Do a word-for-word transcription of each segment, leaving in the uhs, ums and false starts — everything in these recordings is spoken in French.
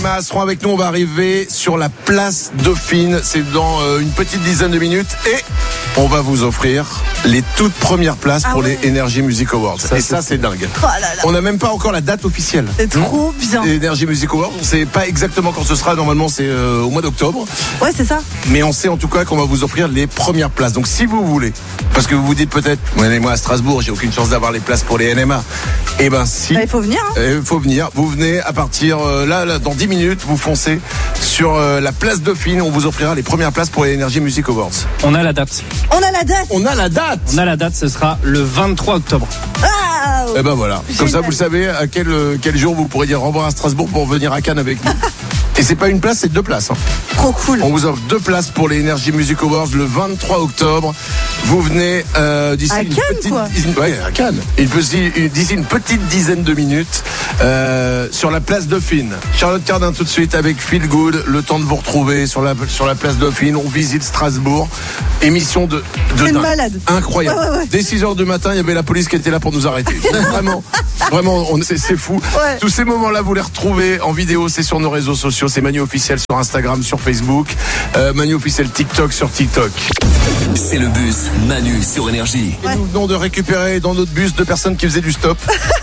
seront avec nous, on va arriver sur la place Dauphine, c'est dans euh, une petite dizaine de minutes et on va vous offrir les toutes premières places ah pour ouais. les Energy Music Awards. Ça, et ça c'est dingue. Oh là là. On n'a même pas encore la date officielle. C'est trop bien. Les Energy Music Awards, on sait pas exactement quand ce sera, normalement c'est euh, au mois d'octobre. Ouais, c'est ça. Mais on sait en tout cas qu'on va vous offrir les premières places. Donc si vous voulez, parce que vous vous dites peut-être, moi à Strasbourg, j'ai aucune chance d'avoir les places pour les N M A. Eh ben si. Il faut venir. Il hein. faut venir. Vous venez à partir euh, là, là, dans dix minutes, vous foncez sur euh, la place Dauphine. On vous offrira les premières places pour les Energy Music Awards. On a la date. On a la date. On a la date. On a la date. Ce sera le vingt-trois octobre. Ah, Et ben voilà. Génial. Comme ça, vous le savez à quel quel jour vous pourrez dire au revoir à Strasbourg pour venir à Cannes avec nous. Et c'est pas une place, c'est deux places. Hein. Trop cool. On vous offre deux places pour les Energy Music Awards le vingt-trois octobre. Vous venez euh, d'ici à une Cannes, petite, quoi. D'ici, ouais, à Cannes. Il peut d'ici une petite dizaine de minutes euh, sur la place Dauphine. Charlotte Cardin tout de suite avec Feel Good. Le temps de vous retrouver sur la sur la place Dauphine. On visite Strasbourg. Émission de de c'est dingue. malade. Incroyable. Ouais, ouais, ouais. Dès six heures du matin, il y avait la police qui était là pour nous arrêter. Vraiment, vraiment, on, c'est, c'est fou. Ouais. Tous ces moments-là, vous les retrouvez en vidéo. C'est sur nos réseaux sociaux. C'est Manu officiel sur Instagram, sur Facebook, euh, Manu officiel TikTok sur TikTok. C'est le bus Manu sur Énergie. Ouais. Nous venons de récupérer dans notre bus deux personnes qui faisaient du stop.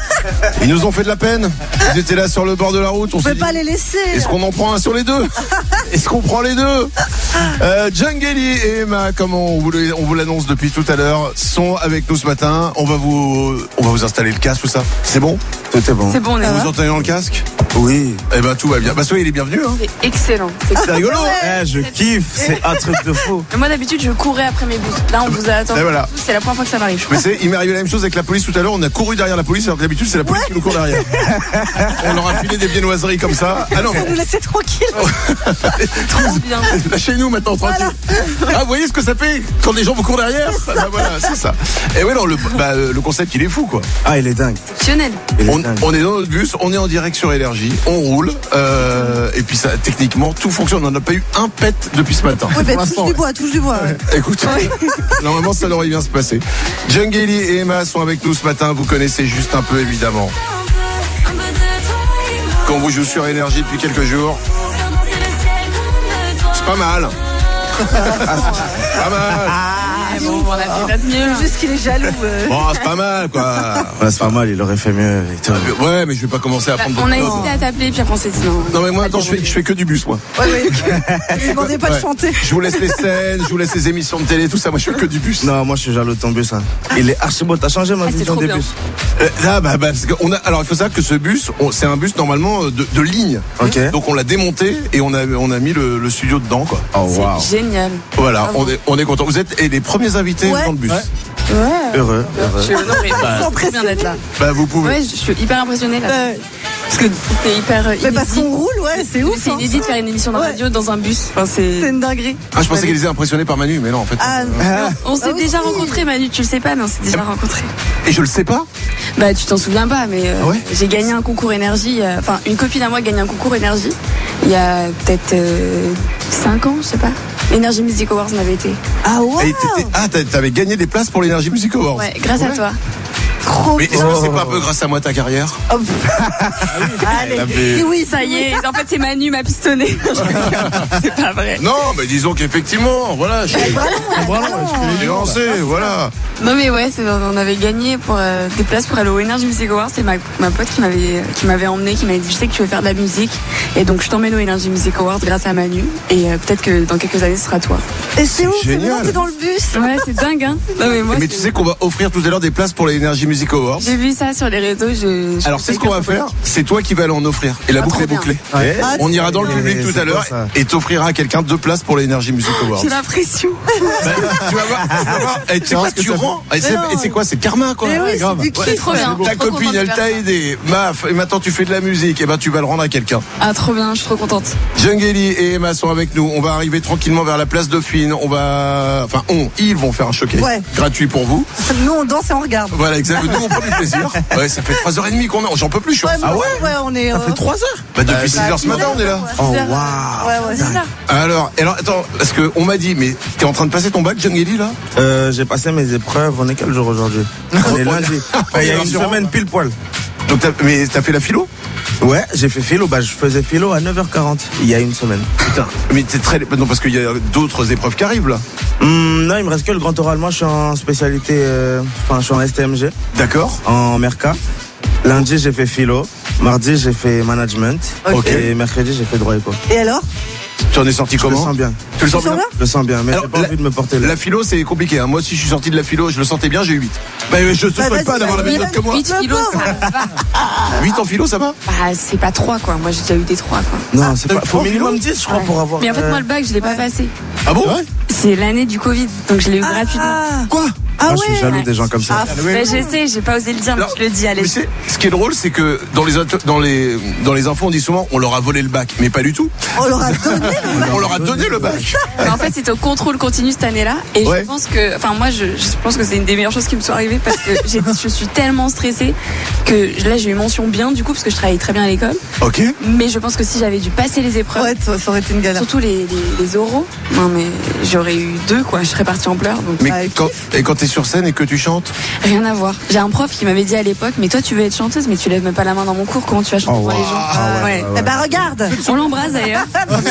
Ils nous ont fait de la peine. Ils étaient là sur le bord de la route. On ne peut dit, pas les laisser. Est-ce qu'on en prend un sur les deux? Est-ce qu'on prend les deux? euh, Djangeli et Emma, comme on vous, on vous l'annonce depuis tout à l'heure, sont avec nous ce matin. On va vous, on va vous installer le casque, tout ça. C'est bon? Tout est bon. C'est bon, on est Vous là. entendez dans le casque? Oui. Eh ben tout va bien. Bah soyez les bienvenus. Hein. C'est excellent. C'est C'est rigolo. Eh, je kiffe, c'est un truc de fou. Moi d'habitude je courais après mes bus. Là on vous a attendu. Et voilà. C'est la première fois que ça m'arrive. Je Mais crois. c'est, il m'est arrivé la même chose avec la police tout à l'heure. On a couru derrière la police, alors que d'habitude c'est la police qui nous court derrière. On leur a filé des viennoiseries comme ça. Ah non, Vous nous laissez tranquille. Trop bien. lâchez-nous maintenant tranquille. Ah, vous voyez ce que ça fait quand les gens vous courent derrière? Ah, bah, voilà, c'est ça. Et oui, non, le, bah, le concept il est fou quoi. Ah, il est dingue. Exceptionnel. Il est On, dingue. on est dans notre bus, on est en direct sur Énergie, on roule, euh, et puis ça, techniquement, tout fonctionne. On n'a pas eu un pet depuis ce matin. Oui, bah, Pour touche l'instant, du ouais. bois, touche du bois. Ouais. Écoute, normalement ça devrait bien se passer. Djangeli et Emma sont avec nous ce matin, vous connaissez juste un peu évidemment. Quand on vous joue sur Énergie depuis quelques jours, c'est pas mal. Pas mal. Ah, bon, on a fait notre mieux. C'est juste qu'il est jaloux. euh. Bon, c'est pas mal quoi. Ouais, c'est pas mal, il aurait fait mieux. et tout. Ouais, mais je vais pas commencer à Bah, prendre on a d'autres hésité notes. à t'appeler puis après on s'est dit non. Non mais moi attends, je fais, je fais que du bus moi. Ouais, ouais. Je ne demandais pas de Ouais. chanter. Je vous laisse les scènes, je vous laisse les émissions de télé, tout ça. Moi je fais que du bus. Non, moi je suis jaloux de ton bus. Hein. Il est archi beau. T'as changé ma Ah, c'est vision trop des bien. bus. Euh, là, bah, bah, parce qu'on a, alors il faut savoir que ce bus, on- c'est un bus normalement de, de ligne. Ok. Donc on l'a démonté et on a, on a mis le, le studio dedans quoi. Oh waouh. C'est génial. Voilà, Bravo. on est, on est content. Vous êtes et les premiers invités Ouais. dans le bus. Ouais. Heureux, Je heureux. suis honorée. C'est trop bien d'être là. Bah vous pouvez. Ouais, je suis hyper impressionnée là. Euh, Parce que c'est hyper euh, mais parce inédit. qu'on roule, ouais, c'est ouf. C'est hein. inédit de faire une émission de Ouais. radio dans un bus. Enfin, C'est c'est. une dinguerie. Ah, je pensais qu'elle était impressionnée par Manu, mais non en fait. Ah, On s'est Ah oui. déjà rencontrés, Manu. Tu le sais pas, mais on s'est déjà rencontrés. Et je le sais pas. Bah, tu t'en souviens pas, mais euh, Ah ouais j'ai gagné un concours énergie. euh, Enfin, une copine à moi a gagné un concours énergie il y a peut-être cinq ans, je sais pas. Energy Music Awards m'avait été. ah ouais. Et t'étais- ah, t'a- t'avais gagné des places pour l'Energy Music Awards. Ouais, grâce à toi. Trop Mais est-ce que c'est pas un peu grâce à moi ta carrière? Oh, Allez. avait- Et oui, Ça y est, en fait, c'est Manu m'a pistonné. C'est pas vrai. Non, mais disons qu'effectivement, voilà, je suis nuancé, voilà. Non mais ouais, c'est, on avait gagné pour euh, des places pour aller au Energy Music Awards. C'est ma, ma pote qui m'avait qui m'avait emmené, qui m'avait dit je sais que tu veux faire de la musique et donc je t'emmène au Energy Music Awards grâce à Manu et euh, peut-être que dans quelques années ce sera toi. Et c'est ouf, c'est génial. bon, t'es dans le bus. Ouais, c'est dingue hein. Non mais moi. Mais c'est- tu sais qu'on va offrir tout à l'heure des places pour les Energy Music Awards. J'ai vu ça sur les réseaux. Je, je Alors c'est ce qu'on va faire, c'est toi qui vas aller en offrir et la Ah, boucle trop est bouclée. Ouais. Ah, On ira dans le Mais public tout c'est à l'heure quoi, ça et t'offrira à quelqu'un deux places pour les Energy Music Awards. J'ai l'impression. Bah, tu vas voir, tu vas voir. Et tu sais quoi, tu rends. Et c'est, Mais non. et c'est quoi, c'est karma quoi. Mais oui, c'est grave. du kiff. C'est trop bien. Ta Je suis trop copine, contente de elle faire t'a ça. aidé, maf, et maintenant tu fais de la musique, et ben tu vas le rendre à quelqu'un. Ah trop bien, je suis trop contente. Djangeli et Emma sont avec nous. On va arriver tranquillement vers la place Dauphine. On va, enfin, on, ils vont faire un showcase Ouais. gratuit pour vous. Nous, on danse et on regarde. Voilà, exactement. Nous, on prend du plaisir. Ouais, ça fait trois heures trente qu'on est. J'en peux plus, je suis. Ouais, Ah mais ouais. ouais, on est. Ça fait trois heures. Bah depuis six heures ce matin, on est là. Oh C'est ça. waouh. Ouais, ouais. C'est ça. Alors, alors, attends, parce que on m'a dit, mais t'es en train de passer ton bac, Djangeli, là? Euh, j'ai passé mes épreuves. On est quel jour aujourd'hui? On est lundi. Enfin, il y a une semaine pile poil. Donc, t'as, mais t'as fait la philo? Ouais, j'ai fait philo. Bah, je faisais philo à neuf heures quarante, il y a une semaine. Putain, mais c'est très. Non, parce qu'il y a d'autres épreuves qui arrivent là. Hum, non, il me reste que le grand oral. Moi, je suis en spécialité. euh, Enfin, je suis en S T M G, D'accord. en Merca. Lundi, j'ai fait philo. Mardi, j'ai fait management. Ok. Et mercredi, j'ai fait droit éco. Et alors? Tu en es sorti Je le comment? sens bien. Tu le sens Tu sens bien? bien Je le sens bien, mais Alors, j'ai pas la- envie de me porter là. La philo, c'est compliqué. Hein. Moi aussi, je suis sorti de la philo, je le sentais bien, j'ai eu huit. Bah, je te Bah, souhaite vas-y, pas d'avoir la même vas-y. note que moi. huit philo, ça va. huit en philo, ça va? Bah, c'est pas trois, quoi. Moi, j'ai déjà eu des trois, quoi. Non, c'est pas. Faut en minimum dix, je crois, Ouais. pour avoir. Mais en fait, euh, moi, le bac, je l'ai pas passé. Ah bon? C'est l'année du Covid, donc je l'ai eu Ah, gratuitement. Quoi? ah moi, je suis ouais. jaloux des gens comme ça. Ah, Bah, je sais, j'ai pas osé le dire, mais Alors, je le dis, allez. Mais c'est- ce qui est drôle, c'est que dans les, auto- dans, les, dans les infos, on dit souvent on leur a volé le bac. Mais pas du tout. on leur a donné. On leur a donné le bac. Mais en fait, c'était au contrôle continu cette année-là. Et Ouais. je pense que, enfin, moi, je, je pense que c'est une des meilleures choses qui me sont arrivées parce que j'ai- je suis tellement stressée que là, j'ai eu mention bien du coup parce que je travaillais très bien à l'école. Ok. Mais je pense que si j'avais dû passer les épreuves, Ouais, ça ça aurait été une galère. surtout les, les, les oraux, non mais j'aurais eu deux quoi. Je serais partie en pleurs. Donc Mais Bah, quand, et quand t'es sur scène et que tu chantes, rien à voir. J'ai un prof qui m'avait dit à l'époque, mais toi, tu veux être chanteuse, mais tu lèves même pas la main dans mon cours. Comment tu vas chanter Oh, pour les wow. gens Ah ouais, Ouais. ouais, Eh ben regarde. On l'embrasse d'ailleurs.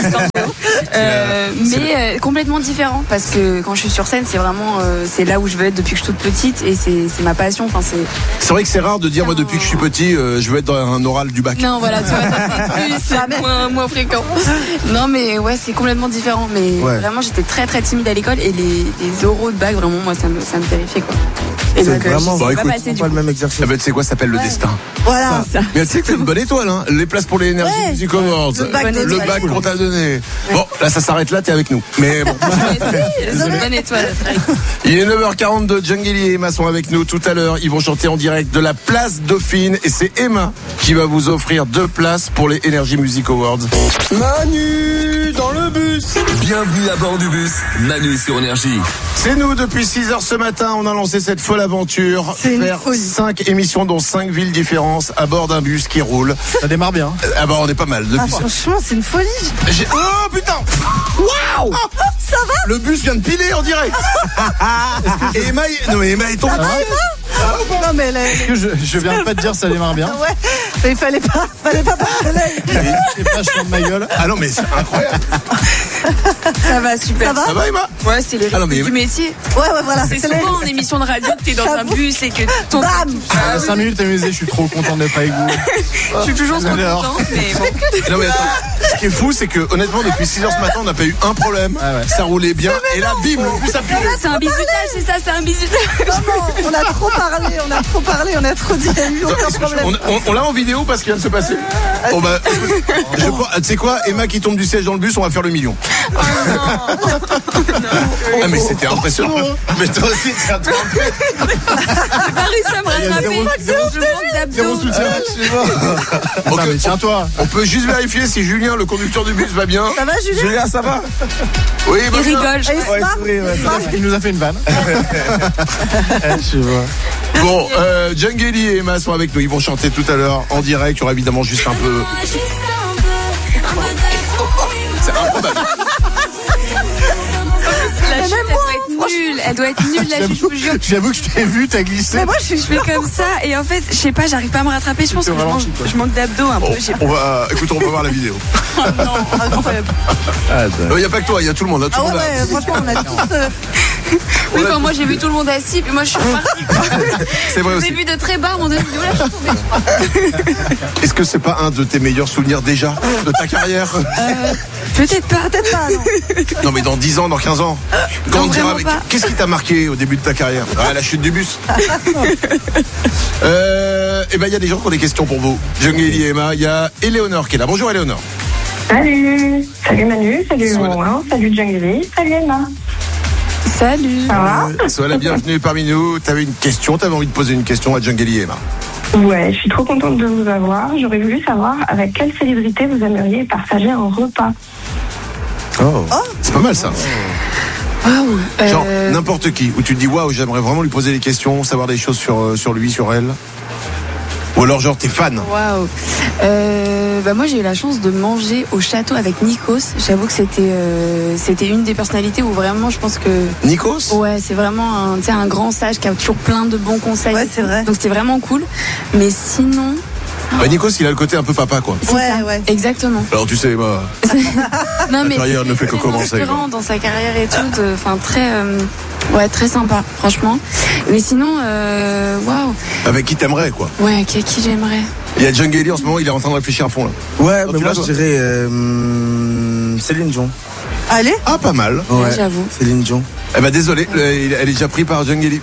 Euh, mais euh, complètement différent parce que quand je suis sur scène, c'est vraiment euh, c'est là où je veux être depuis que je suis toute petite et c'est c'est ma passion. Enfin c'est c'est vrai que c'est rare de dire moi depuis que je suis petit, euh, je veux être dans un oral du bac. non voilà tu vois ça, c'est plus c'est moins moins fréquent. Non mais ouais c'est complètement différent. Mais Ouais. vraiment j'étais très très timide à l'école et les, les oraux de bac vraiment moi ça me ça me terrifiait quoi. Et C'est donc, euh, vraiment j'y Bah, suis pas écoute, passée, c'est du pas coup. le même exercice. Ah bah, tu sais quoi, ça s'appelle le destin. Voilà. Ça. Mais tu sais que t'as une bonne étoile, hein. Les places pour les Energy Ouais. Music Awards. Le bac de Le étoile. bac qu'on t'a donné. Bon, là, ça s'arrête là, t'es avec nous. Mais bon. C'est une bonne étoile. Il est neuf heures quarante-deux, Djangeli et Emma sont avec nous tout à l'heure. Ils vont chanter en direct de la place Dauphine et c'est Emma qui va vous offrir deux places pour les Energy Music Awards. Manu dans le bus. Bienvenue à bord du bus, Manu sur Énergie. C'est nous depuis six heures ce matin. On a lancé cette folle aventure. C'est une Faire folie. cinq émissions dans cinq villes différentes à bord d'un bus qui roule. Ça démarre bien. Ah bah on est pas mal. Ah, Depuis franchement, c'est une folie. J'ai- Oh putain. Waouh. Ça va? Le bus vient de piler en direct. Et Emma, est- non mais Emma est tombée. Non mais là, Est-ce que je, je viens pas de dire ça démarre bien? ouais, mais il fallait pas, fallait pas passer l'œil. C'est pas je de ma gueule. Ah non mais c'est incroyable. Ça va super. Ça va Ça va Emma? Ouais, c'est les Ah non, rythmes mais- du métier. Ouais, ouais, voilà. C'est C'est les- souvent en émission de radio que t'es dans un J'avoue. bus et que ton. Bam. À cinq minutes amusé, je suis trop content d'être avec vous. Je suis toujours trop Alors. contente, mais bon. Non mais attends. Ce qui est fou c'est que honnêtement depuis six heures ce matin on n'a pas eu un problème. Ah ouais. Ça roulait bien et là bim le bus a pilé. C'est un bisutage, c'est ça, c'est un bisutage. Maman, on a trop parlé, on a trop parlé, on a trop dit, il y a eu aucun Est-ce que je- problème. On, on- on l'a en vidéo parce qu'il vient de se passer. Bon bah, écoute, je crois- tu sais quoi, Emma qui tombe du siège dans le bus, on va faire le million. Ah mais c'était impressionnant. Mais toi aussi, tu as trompé. J'ai pas réussi à me rattraper. zéro- Je manque d'abdos. Ok, Non, mais tiens-toi. on peut juste vérifier si Julien, le conducteur du bus, va bien. Ça va, Julien? Julien, ça va? Oui, va Il bien. rigole, je Et il crois. se marre, sourit, ouais. il se marre. Il nous a fait une vanne. Je vois. Bon, euh, Djangeli et Emma sont avec nous. Ils vont chanter tout à l'heure en direct. Il y aura évidemment juste un peu. C'est improbable. La chute, elle doit être nulle. Elle doit être nulle, la chute, je vous jure. J'avoue que je t'ai vu, t'as glissé. Mais moi, je suis Je fais comme ça et en fait, je sais pas, j'arrive pas à me rattraper. Je pense que T'es je manque, ralenti, quoi. je manque d'abdos un peu. On, j'ai- on va, écoute, on va voir la vidéo. incroyable. Il n'y a pas que toi, il y a tout le monde. Là, tout Ah le ouais, monde là. ouais, franchement, on a tous. euh, Oui, enfin, moi j'ai vu tout le monde assis, puis moi je suis repartie. C'est vrai J'ai aussi. vu de très bas, mon début de là, je suis tombée. Est-ce que c'est pas un de tes meilleurs souvenirs déjà de ta carrière? Euh, Peut-être pas. Peut-être pas, non. Non, mais dans dix ans, dans quinze ans. Quand Non, on dira, vraiment mais pas. qu'est-ce qui t'a marqué au début de ta carrière? Ouais, la chute du bus. euh, et ben, il y a des gens qui ont des questions pour vous. Djangeli et Emma, il y a Éléonore qui est là. Bonjour Éléonore. Salut, salut Manu, salut Sois Romain, salut Djangeli, salut Emma. Salut. Ça va? Euh, sois la bienvenue parmi nous. T'avais une question, t'avais envie de poser une question à Djangeli et Emma. Ouais, je suis trop contente de vous avoir. J'aurais voulu savoir avec quelle célébrité vous aimeriez partager un repas. Oh. C'est pas mal ça. Waouh. Genre Euh, n'importe qui, où tu te dis waouh, j'aimerais vraiment lui poser des questions, savoir des choses sur, euh, sur lui, sur elle. Ou alors genre t'es fan. Waouh. Euh, bah moi j'ai eu la chance de manger au château avec Nikos. J'avoue que c'était euh, c'était une des personnalités où vraiment je pense que Nikos? ouais c'est vraiment un, tu sais, un grand sage qui a toujours plein de bons conseils. Ouais, c'est vrai. Donc c'était vraiment cool. Mais sinon Bah, Nikos, il a le côté un peu papa, quoi. C'est Ouais, ça. ouais. Exactement. Alors, tu sais, moi, Non, mais carrière c'est ne fait que très commencer, inspirant dans sa carrière et tout. de- Enfin, très, euh, ouais, très sympa, franchement. Mais sinon, euh, waouh. avec qui t'aimerais, quoi. Ouais, qui, qui j'aimerais. Il y a Djangeli en ce moment, il est en train de réfléchir à fond, là. Ouais, Oh, mais tu moi l'as, je toi dirais euh, hum, Céline Dion. Allez. Ah, pas mal. Ouais, j'avoue. Céline Dion. Eh ben, désolé, euh, il- elle est déjà prise par Djangeli.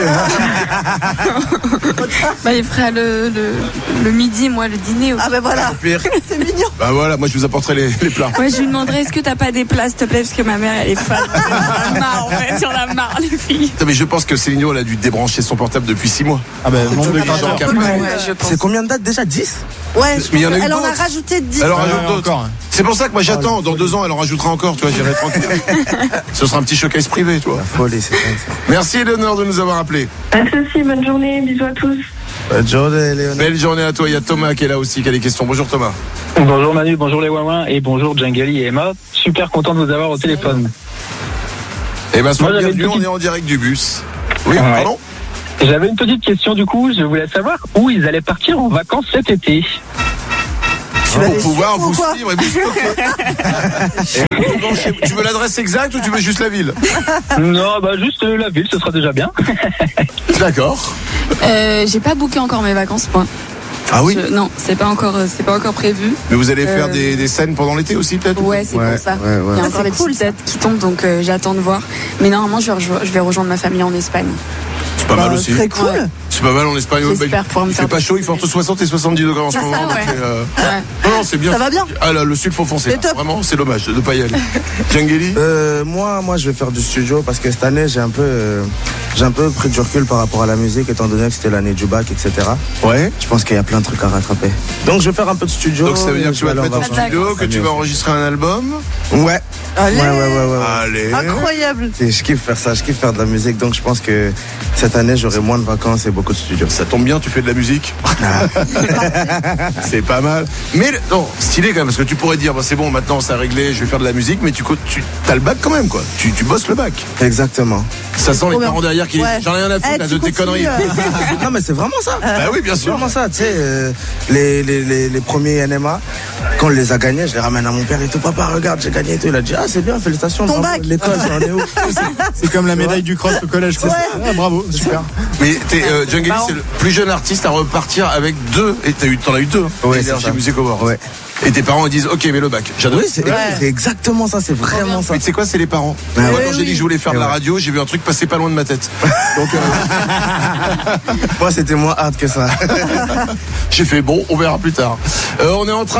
Bah, il fera le, le, le midi, moi, le dîner. Ah ben voilà, Pire. c'est mignon. Bah voilà, moi je vous apporterai les, les plats. Ouais, je lui demanderais est-ce que t'as pas des plats, s'il te plaît, parce que ma mère, elle est fan. On a marre, en fait, on a marre, les filles. Putain, mais je pense que Céline Dion, elle a dû débrancher son portable depuis six mois. Ah ben, nombre de Les gens grateurs. capables. Ouais, je pense. C'est combien de dates déjà? dix? Ouais, je Mais il y en a pense eu elle en a d'autres. rajouté dix. Alors Ouais, rajoute ouais, d'autres. encore, hein. C'est pour ça que moi j'attends. Dans deux ans, elle en rajoutera encore. Tu vois, j'irai tranquille. Ce sera un petit showcase privé, tu vois. La folie, c'est ça. Merci Eleonore de nous avoir appelé. Pas de soucis, bonne journée, bisous à tous. Bonne journée, Léonard. Belle journée à toi. Il y a Thomas qui est là aussi, qui a des questions. Bonjour Thomas. Bonjour Manu, bonjour les Wawins et bonjour Djangeli et Emma. Super content de vous avoir au téléphone. Eh ben, sois Moi, j'avais bienvenue. une On petite- est en direct du bus. Oui, Ouais. pardon. J'avais une petite question du coup, je voulais savoir où ils allaient partir en vacances cet été. Tu vas Pour les pouvoir suivre ou vous quoi suivre et vous stocker. Et bon, je- tu veux l'adresse exacte ou tu veux juste la ville? Non, bah juste euh, la ville, ce sera déjà bien. D'accord. Euh, j'ai pas booké encore mes vacances, moi. Ah oui. Je- non, c'est pas encore, euh, c'est pas encore prévu. Mais vous allez faire Euh, des, des scènes pendant l'été aussi, peut-être? Ouais, c'est Ouais, pour ça. ouais, ouais. Il y a Ah, encore c'est des cool, petites dates qui tombent, donc euh, j'attends de voir. Mais normalement, je vais, rejo- je vais rejoindre ma famille en Espagne. C'est pas Bah, mal aussi. Très cool. Ouais. C'est pas mal en Espagne. J'espère pouvoir me Il faire fait pas des chaud, il fait entre soixante et soixante-dix degrés en ce C'est ça, moment. donc ouais. c'est, euh, Ouais. Non, non, c'est bien. Ça va bien. Ah là, le sud, faut foncer. C'est top. Vraiment, c'est dommage de ne pas y aller. Djangeli Euh, moi, moi, je vais faire du studio parce que cette année, j'ai un peu, euh, j'ai un peu pris du recul par rapport à la musique, étant donné que c'était l'année du bac, et cetera. Ouais. Je pense qu'il y a plein de trucs à rattraper. Donc, je vais faire un peu de studio. Donc ça veut dire que Je tu vas te aller mettre en vacances. studio, que tu vas enregistrer un album. Ouais. Allez. Ouais, ouais, ouais, ouais. ouais. Allez. Incroyable. Et je kiffe faire ça, je kiffe faire de la musique, donc je pense que cette année j'aurai moins de vacances et beaucoup de studios. Ça tombe bien, tu fais de la musique. C'est pas mal. Mais non, stylé quand même, parce que tu pourrais dire, bah, c'est bon, maintenant c'est réglé, je vais faire de la musique, mais tu, tu as le bac quand même, quoi. Tu, tu bosses le bac. Exactement. Ça sent les trop bien. parents derrière qui disent, Ouais. j'en ai rien à foutre Eh, là, tu de tes continues, conneries. euh. Non mais c'est vraiment ça. Bah oui, bien C'est sûr. vraiment ça, tu sais, euh, les, les, les, les premiers N M A, quand on les a gagnés, je les ramène à mon père et tout, papa regarde, j'ai gagné et tout. Il a dit, ah c'est bien, félicitations. Ton bravo, bac. L'école, ça en est où? C'est comme la médaille du cross au collège. quoi. Ouais. Ah, bravo, super. Mais t'es, euh, Djangeli, c'est le plus jeune artiste à repartir avec deux, et t'as eu, t'en as eu deux, hein, Ouais, c'est Energy ça. Music Awards. Ouais. Et tes parents ils disent, ok, mais le bac, j'adore. Oui, c'est Ouais. c'est exactement ça, c'est vraiment ça. Mais tu sais quoi, c'est les parents. Ah Moi, ouais. quand j'ai dit que je voulais faire de la Ouais. radio, j'ai vu un truc passer pas loin de ma tête. Donc, euh, Moi, c'était moins hard que ça. j'ai fait bon, on verra plus tard. Euh, on est en train